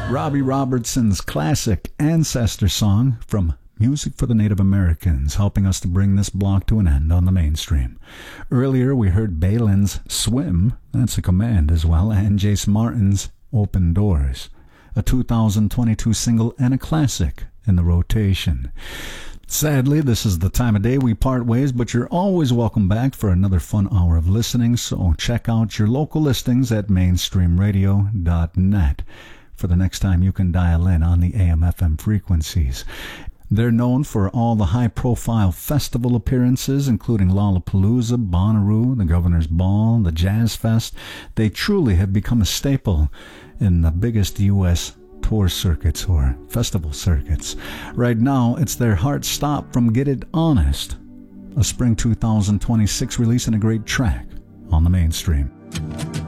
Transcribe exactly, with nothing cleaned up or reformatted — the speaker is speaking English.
Robbie Robertson's classic Ancestor song from Music for the Native Americans, helping us to bring this block to an end on the mainstream. Earlier, we heard Balin's Swim, that's a command as well, and Jace Martin's Open Doors, a two thousand twenty-two single and a classic in the rotation. Sadly, this is the time of day we part ways, but you're always welcome back for another fun hour of listening, so check out your local listings at mainstream radio dot net for the next time you can dial in on the A M F M frequencies. They're known for all the high-profile festival appearances, including Lollapalooza, Bonnaroo, the Governor's Ball, the Jazz Fest. They truly have become a staple in the biggest U S tour circuits or festival circuits. Right now, it's their Heart Stop from Get It Honest, a spring two thousand twenty-six release and a great track on the mainstream.